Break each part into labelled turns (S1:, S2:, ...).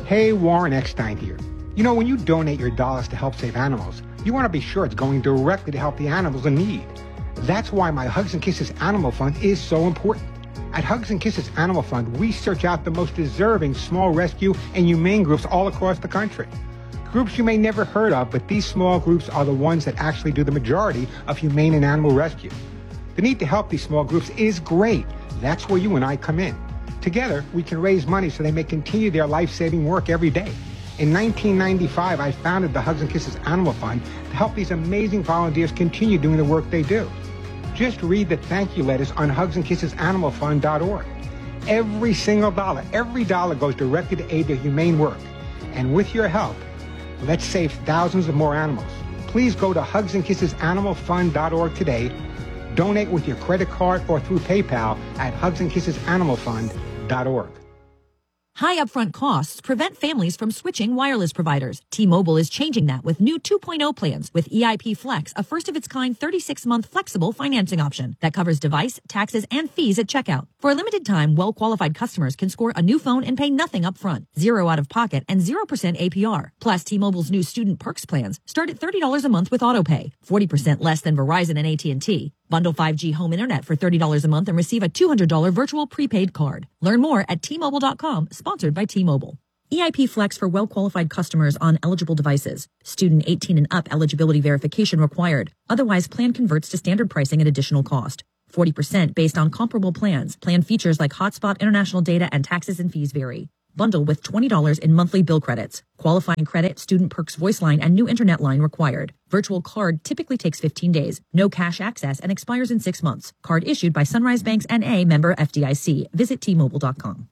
S1: Hey, Warren Eckstein here. You know, when you donate your dollars to help save animals, you want to be sure it's going directly to help the animals in need. That's why my Hugs and Kisses Animal Fund is so important. At Hugs and Kisses Animal Fund, we search out the most deserving small rescue and humane groups all across the country. Groups you may never heard of, but these small groups are the ones that actually do the majority of humane and animal rescue. The need to help these small groups is great. That's where you and I come in. Together, we can raise money so they may continue their life-saving work every day. In 1995, I founded the Hugs and Kisses Animal Fund to help these amazing volunteers continue doing the work they do. Just read the thank you letters on hugsandskissesanimalfund.org. Every single dollar, every dollar goes directly to aid their humane work. And with your help, let's save thousands of more animals. Please go to hugsandskissesanimalfund.org today. Donate with your credit card or through PayPal at hugsandskissesanimalfund.org.
S2: High upfront costs prevent families from switching wireless providers. T-Mobile is changing that with new 2.0 plans with EIP Flex, a first-of-its-kind 36-month flexible financing option that covers device, taxes, and fees at checkout. For a limited time, well-qualified customers can score a new phone and pay nothing up front, zero out-of-pocket, and 0% APR. Plus, T-Mobile's new Student Perks plans start at $30 a month with AutoPay, 40% less than Verizon and AT&T. Bundle 5G home internet for $30 a month and receive a $200 virtual prepaid card. Learn more at T-Mobile.com, sponsored by T-Mobile. EIP Flex for well-qualified customers on eligible devices. Student 18 and up eligibility verification required. Otherwise, plan converts to standard pricing at additional cost. 40% based on comparable plans. Plan features like hotspot, international data, and taxes and fees vary. Bundle with $20 in monthly bill credits. Qualifying credit, Student Perks voice line, and new internet line required. Virtual card typically takes 15 days. No cash access and expires in 6 months. Card issued by Sunrise Banks N.A. member FDIC. Visit T-Mobile.com.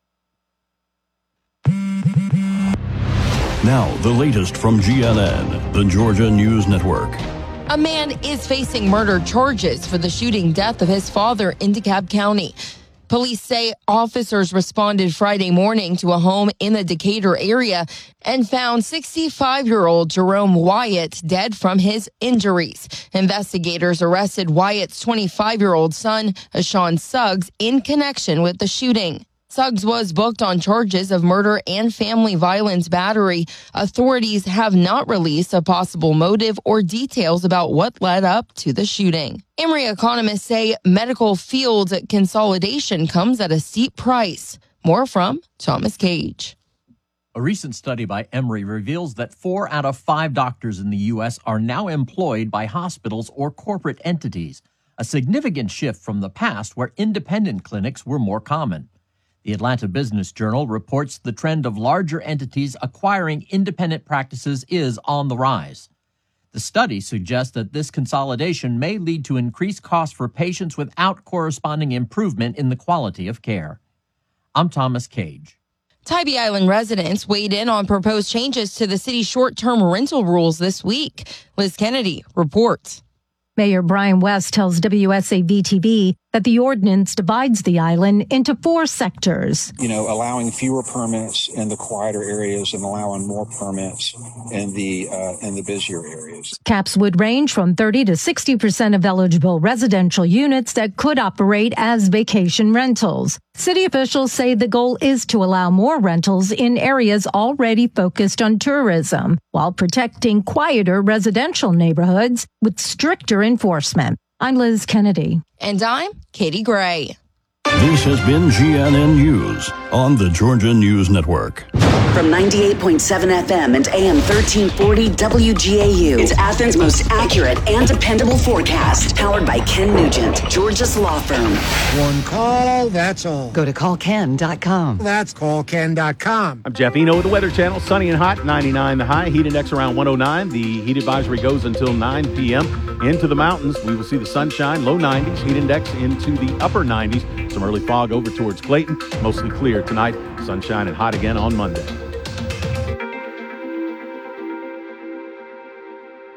S3: Now, the latest from GNN, the Georgia News Network.
S4: A man is facing murder charges for the shooting death of his father in DeKalb County. Police say officers responded Friday morning to a home in the Decatur area and found 65-year-old Jerome Wyatt dead from his injuries. Investigators arrested Wyatt's 25-year-old son, Ashawn Suggs, in connection with the shooting. Suggs was booked on charges of murder and family violence battery. Authorities have not released a possible motive or details about what led up to the shooting. Emory economists say medical field consolidation comes at a steep price. More from Thomas Cage.
S5: A recent study by Emory reveals that 4 out of 5 doctors in the U.S. are now employed by hospitals or corporate entities, a significant shift from the past where independent clinics were more common. The Atlanta Business Journal reports the trend of larger entities acquiring independent practices is on the rise. The study suggests that this consolidation may lead to increased costs for patients without corresponding improvement in the quality of care. I'm Thomas Cage.
S4: Tybee Island residents weighed in on proposed changes to the city's short-term rental rules this week. Liz Kennedy reports.
S6: Mayor Brian West tells WSAV-TV that the ordinance divides the island into 4 sectors.
S7: Allowing fewer permits in the quieter areas and allowing more permits in the busier areas.
S6: Caps would range from 30 to 60% of eligible residential units that could operate as vacation rentals. City officials say the goal is to allow more rentals in areas already focused on tourism, while protecting quieter residential neighborhoods with stricter enforcement. I'm Liz Kennedy.
S4: And I'm Katie Gray.
S3: This has been GNN News on the Georgia News Network.
S8: From 98.7 FM and AM 1340 WGAU. It's Athens' most accurate and dependable forecast. Powered by Ken Nugent, Georgia's law firm.
S9: One call, that's all.
S10: Go to callken.com.
S9: That's callken.com.
S11: I'm Jeff Eno with the Weather Channel. Sunny and hot, 99 the high. Heat index around 109. The heat advisory goes until 9 p.m. Into the mountains, we will see the sunshine, low 90s. Heat index into the upper 90s. Some early fog over towards Clayton. Mostly clear tonight. Sunshine and hot again on Monday.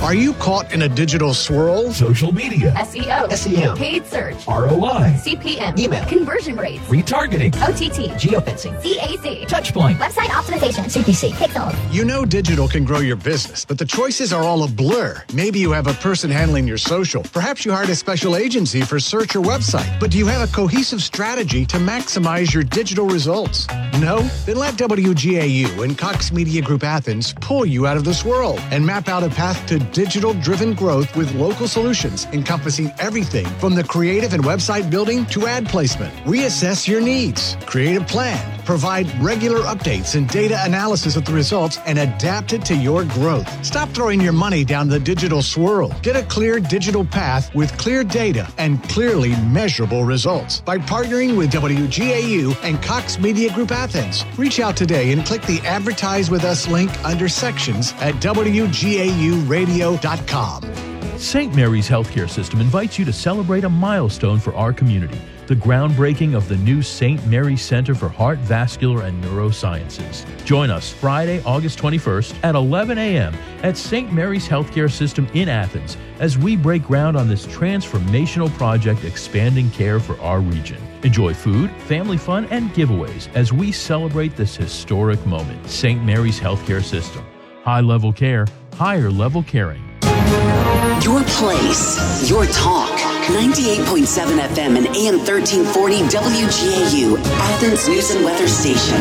S9: Are you caught in a digital swirl?
S10: Social media,
S12: SEO,
S10: SEM,
S12: paid search,
S10: ROI,
S12: CPM,
S10: email,
S12: conversion rates,
S10: retargeting,
S12: OTT,
S10: geofencing,
S12: CAC,
S10: touchpoint,
S12: website optimization, CPC, pixels.
S9: You know digital can grow your business, but the choices are all a blur. Maybe you have a person handling your social. Perhaps you hired a special agency for search or website. But do you have a cohesive strategy to maximize your digital results? No? Then let WGAU and Cox Media Group Athens pull you out of the swirl and map out a path to digital-driven growth with local solutions encompassing everything from the creative and website building to ad placement. Reassess your needs, create a plan, provide regular updates and data analysis of the results, and adapt it to your growth. Stop throwing your money down the digital swirl. Get a clear digital path with clear data and clearly measurable results by partnering with WGAU and Cox Media Group Athens. Reach out today and click the Advertise With Us link under sections at WGAUradio.com.
S13: St. Mary's Healthcare System invites you to celebrate a milestone for our community, the groundbreaking of the new St. Mary's Center for Heart, Vascular, and Neurosciences. Join us Friday, August 21st at 11 a.m. at St. Mary's Healthcare System in Athens as we break ground on this transformational project expanding care for our region. Enjoy food, family fun, and giveaways as we celebrate this historic moment. St. Mary's Healthcare System. High-level care, higher-level caring.
S8: Your place, your talk. 98.7 FM and AM 1340 WGAU, Athens News and Weather Station.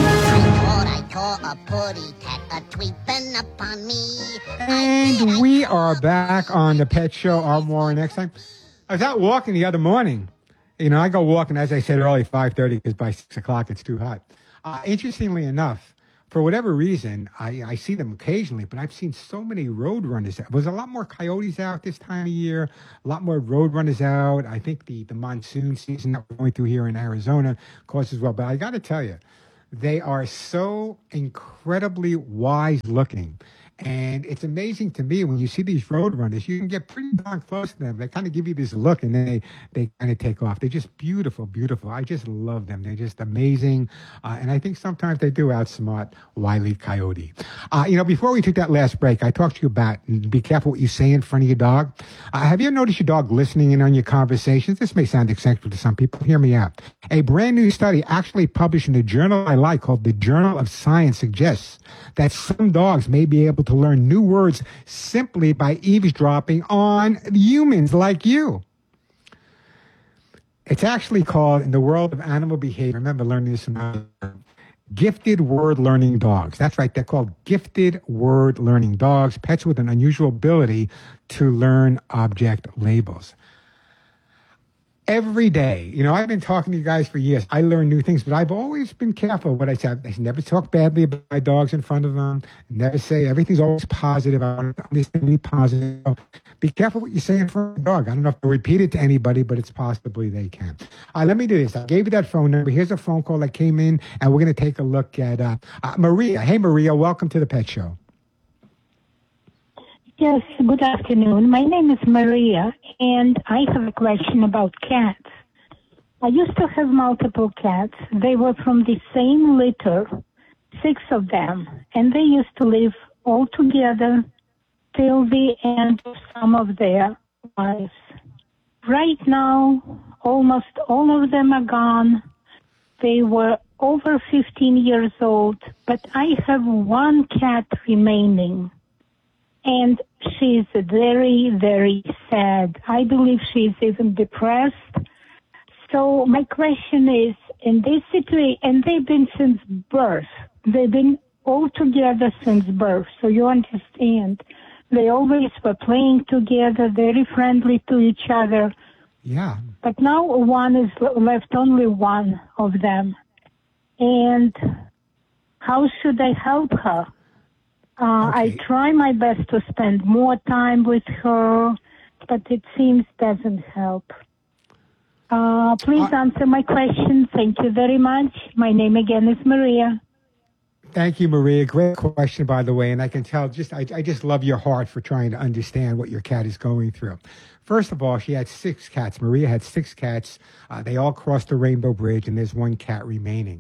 S1: And we are back on the Pet Show. More next time. I was out walking the other morning. You know, I go walking, as I said earlier, 5:30, because by 6 o'clock it's too hot. Interestingly enough, for whatever reason, I see them occasionally, but I've seen so many roadrunners. There was a lot more coyotes out this time of year, a lot more roadrunners out. I think the monsoon season that we're going through here in Arizona causes well. But I got to tell you, they are so incredibly wise looking. And it's amazing to me when you see these roadrunners, you can get pretty darn close to them. They kind of give you this look and then they kind of take off. They're just beautiful, beautiful. I just love them. They're just amazing. And I think sometimes they do outsmart Wile E. Coyote. Before we took that last break, I talked to you about be careful what you say in front of your dog. Have you ever noticed your dog listening in on your conversations? This may sound eccentric to some people. Hear me out. A brand new study actually published in a journal I like called the Journal of Science suggests that some dogs may be able to learn new words simply by eavesdropping on humans like you. It's actually called, in the world of animal behavior, remember learning this from gifted word learning dogs. That's right, they're called gifted word learning dogs, pets with an unusual ability to learn object labels. Every day, I've been talking to you guys for years. I learn new things, but I've always been careful what I say. I never talk badly about my dogs in front of them. Never say everything's always positive. I want to be positive. Be careful what you say in front of a dog. I don't know if they'll repeat it to anybody, but it's possibly they can. Let me do this. I gave you that phone number. Here's a phone call that came in, and we're going to take a look at Maria. Hey, Maria, welcome to the Pet Show.
S14: Yes, good afternoon. My name is Maria, and I have a question about cats. I used to have multiple cats. They were from the same litter, 6 of them, and they used to live all together till the end of some of their lives. Right now, almost all of them are gone. They were over 15 years old, but I have one cat remaining. And she's very, very sad. I believe she's even depressed. So my question is, in this situation, and they've been since birth. They've been all together since birth. So you understand. They always were playing together, very friendly to each other.
S1: Yeah.
S14: But now one is left, only one of them. And how should I help her? I try my best to spend more time with her, but it seems doesn't help. Please answer my question. Thank you very much. My name again is Maria.
S1: Thank you, Maria. Great question, by the way. And I can tell, I just love your heart for trying to understand what your cat is going through. First of all, she had 6 cats. Maria had 6 cats. They all crossed the Rainbow Bridge, and there's one cat remaining.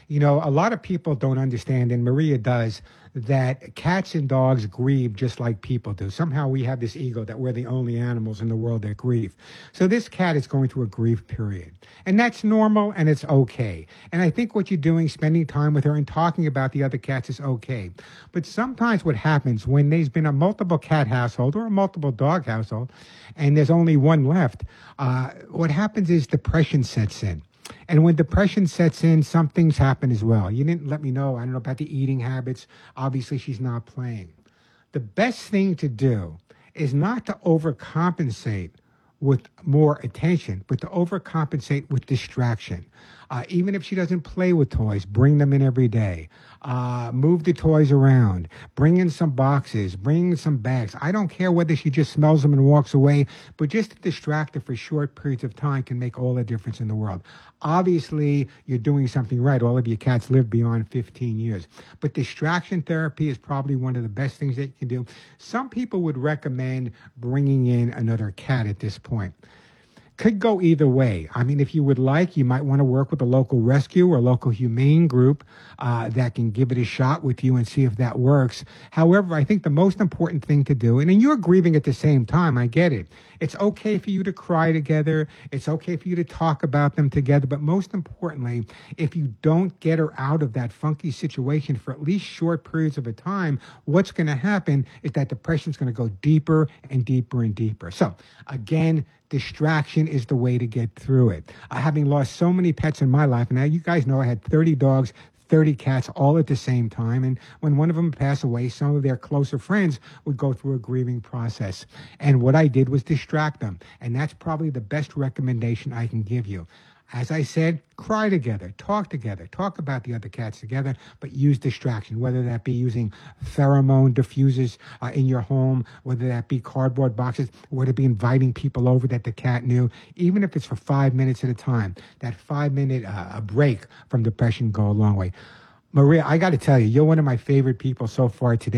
S1: You know, a lot of people don't understand, and Maria does, that cats and dogs grieve just like people do. Somehow we have this ego that we're the only animals in the world that grieve. So this cat is going through a grief period. And that's normal and it's okay. And I think what you're doing, spending time with her and talking about the other cats is okay. But sometimes what happens when there's been a multiple cat household or a multiple dog household and there's only one left, what happens is depression sets in. And when depression sets in, some things happen as well. You didn't let me know. I don't know about the eating habits. Obviously, she's not playing. The best thing to do is not to overcompensate with more attention, but to overcompensate with distraction. Even if she doesn't play with toys, bring them in every day. Move the toys around. Bring in some boxes. Bring in some bags. I don't care whether she just smells them and walks away, but just to distract her for short periods of time can make all the difference in the world. Obviously, you're doing something right. All of your cats live beyond 15 years. But distraction therapy is probably one of the best things that you can do. Some people would recommend bringing in another cat at this point. Could go either way. I mean, if you would like, you might want to work with a local rescue or local humane group that can give it a shot with you and see if that works. However, I think the most important thing to do, and you're grieving at the same time, I get it. It's okay for you to cry together. It's okay for you to talk about them together. But most importantly, if you don't get her out of that funky situation for at least short periods of a time, what's going to happen is that depression is going to go deeper and deeper and deeper. So again, distraction is the way to get through it. Having lost so many pets in my life, and now you guys know I had 30 dogs, 30 cats all at the same time. And when one of them passed away, some of their closer friends would go through a grieving process. And what I did was distract them. And that's probably the best recommendation I can give you. As I said, cry together, talk about the other cats together, but use distraction, whether that be using pheromone diffusers in your home, whether that be cardboard boxes, whether it be inviting people over that the cat knew, even if it's for 5 minutes at a time. That 5-minute break from depression go a long way. Maria, I got to tell you, you're one of my favorite people so far today.